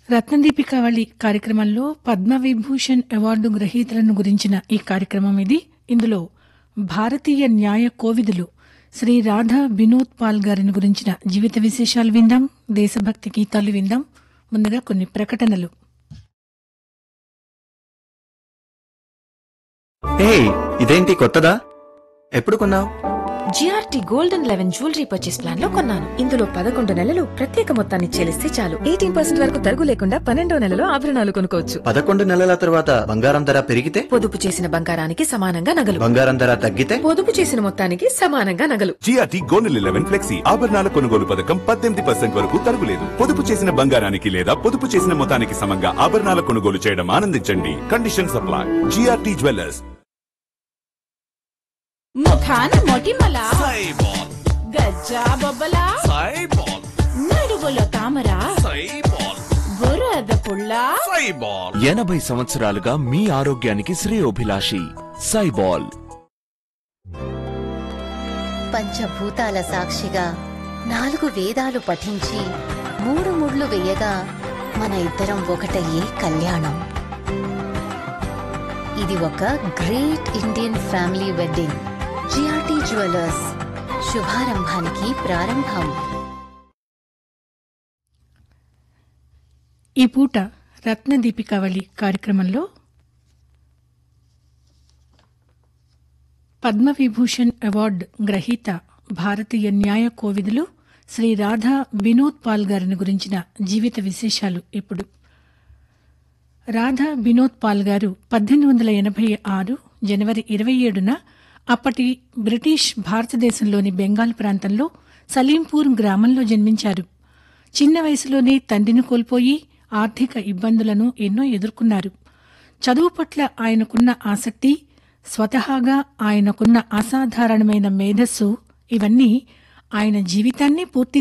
రత్నదీపికావళి కార్యక్రమంలో పద్మవిభూషణ్ అవార్డు గ్రహీతలను గురించిన ఈ కార్యక్రమం ఇది. ఇందులో భారతీయ న్యాయ కోవిదులు శ్రీ రాధా వినోద్ పాల్ గారిని గురించిన జీవిత విశేషాలు విందాం, దేశభక్తి గీతాలు విందాం. ముందుగా కొన్ని ప్రకటనలు. ఇదేంటి కొత్తదా? ఎప్పుడు కొన్నావు? GRT golden 11 jewellery purchase plan లో కొన్నాను. ఇందులో 11 నెలలు ప్రత్యేక మొత్తాన్ని చెల్లిస్తే చాలు. 18% వరకు తరుగు లేకుండా 12వ నెలలో ఆభరణాలు కొనుక్కోవచ్చు. 11 నెలల తర్వాత బంగారం ధర పెరిగితే? పొదుపు చేసిన బంగారానికి సమానంగా నగలు. బంగారం ధర తగ్గితే? పొదుపు చేసిన మొత్తానికి సమానంగా నగలు. జిఆర్టీ గోల్డెన్ 11 ఫ్లెక్సీ ఆభరణాల కొనుగోలు పథకం 18% వరకు తరుగులేదు. పొదుపు చేసిన బంగారానికి లేదా పొదుపు చేసిన మొత్తానికి సమంగా ఆభరణాల కొనుగోలు చేయడం ఆనందించండి. Condition supply. GRT jewellers. ముఖాన మొటిమల గజ్జా బొబ్బల నడుగుల తామర బురద పుల్ల 80 సంవత్సరాలుగా మీ ఆరోగ్యానికి శ్రేయోభిలాషి సైబాల్. పంచభూతాల సాక్షిగా 4 వేదాలు పఠించి 3 ముళ్ళు వేయగా మన ఇద్దరం ఒకటయ్యే కళ్యాణం. ఇది ఒక great Indian family wedding. GRT jewellers, శుభారంభానికి ప్రారంభం. ఈ పూట రత్నదీపికావళి కార్యక్రమంలో పద్మవిభూషణ్ అవార్డు గ్రహీత భారతీయ న్యాయ కోవిదులు శ్రీ రాధా వినోద్ పాల్ గారిని గురించిన జీవిత విశేషాలు. ఇప్పుడు రాధా వినోద్ పాల్ గారు 1886 జనవరి 27న అప్పటి బ్రిటిష్ భారతదేశంలోని బెంగాల్ ప్రాంతంలో సలీంపూర్ గ్రామంలో జన్మించారు. చిన్న వయసులోనే తండ్రిని కోల్పోయి ఆర్థిక ఇబ్బందులను ఎన్నో ఎదుర్కొన్నారు. చదువు పట్ల ఆయనకున్న ఆసక్తి, స్వతహాగా ఆయనకున్న అసాధారణమైన మేధస్సు, ఇవన్నీ ఆయన జీవితాన్ని పూర్తిగా